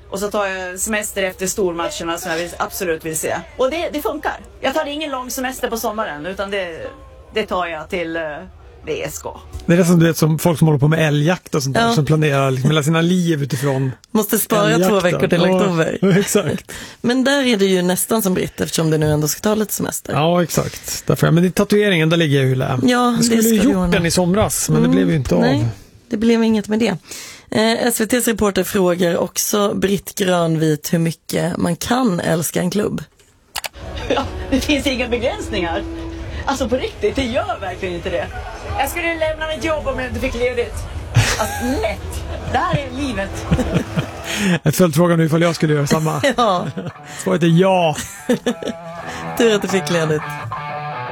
Och så tar jag semester efter stormatcherna som jag absolut vill se. Och det funkar. Jag tar ingen lång semester på sommaren, utan det tar jag till VSK. Det är som du vet, som folk som håller på med älgjakt och sånt där, som planerar liksom hela sina liv utifrån. Måste spara älgjakten. 2 veckor till oktober. Exakt. Men där är det ju nästan som Britt, eftersom det nu ändå ska ta lite semester. Ja, exakt. Därför, men i tatueringen, där ligger jag ju lä. Ja, jag skulle ju gjort den i somras, men det blev ju inte av. Nej, det blev inget med det. SVT:s reporter frågar också Britt Grönvit hur mycket man kan älska en klubb. Ja, det finns inga begränsningar. Alltså på riktigt, det gör verkligen inte det. Jag skulle lämna mitt jobb om jag inte fick ledigt. Alltså, lätt. Det här är livet. Ett följdfråga nu ifall jag skulle göra samma. Ja. Svaret är ja. Tur att du fick ledigt.